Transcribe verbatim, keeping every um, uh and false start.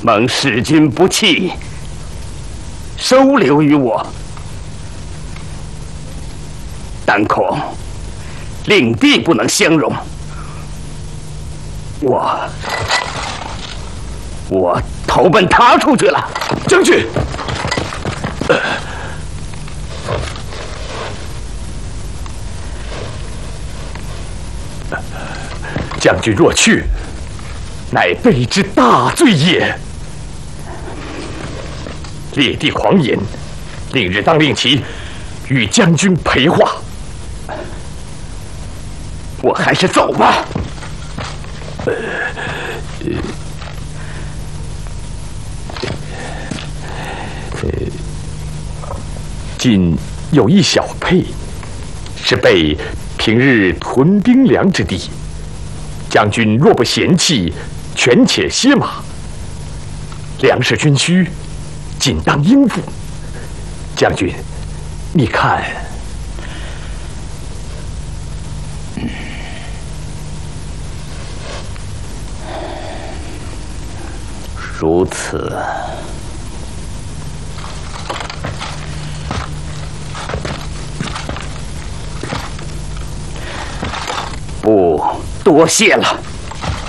蒙使君不弃，收留于我，但恐领地不能相容，我我投奔他出去了。 将军，呃、将军若去，乃备之大罪也。列地狂言，令日当令其与将军陪话。 我还是走吧。呃呃，今有一小沛，是备平日屯兵粮之地。将军若不嫌弃，权且歇马。粮食军需，仅当应付。将军，你看， 如此。不，多谢了。